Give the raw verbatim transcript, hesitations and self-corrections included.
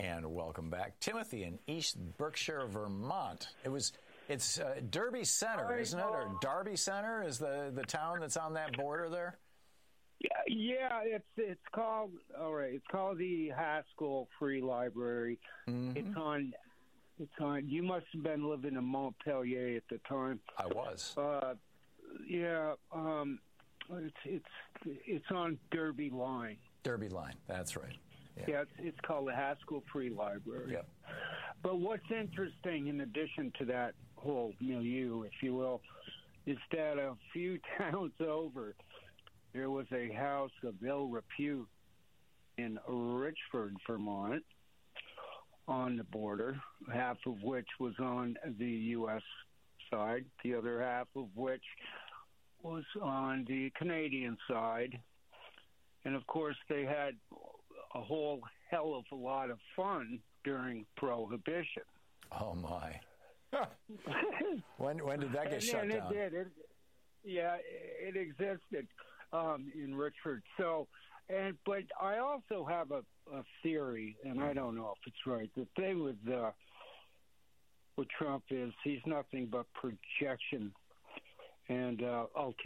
And welcome back, Timothy in East Berkshire, Vermont. It was, it's uh, Derby Center, isn't it? Or Derby Center is the, the town that's on that border there? Yeah, yeah, it's it's called all right. It's called the Haskell Free Library. Mm-hmm. It's on. It's on. You must have been living in Montpelier at the time. I was. Uh, yeah. Um, it's it's it's on Derby Line. Derby Line. That's right. Yeah, yeah it's, it's called the Haskell Free Library. Yep. But what's interesting, in addition to that whole milieu, if you will, is that a few towns over, there was a house of ill repute in Richford, Vermont, on the border, half of which was on the U S side, the other half of which was on the Canadian side. And, of course, they had a whole hell of a lot of fun during Prohibition. Oh, my. when when did that get and, shut and down? It did. It, yeah, it existed um, in Richford. So, and but I also have a, a theory, and I don't know if it's right. The thing with uh, with Trump is he's nothing but projection, and uh, I'll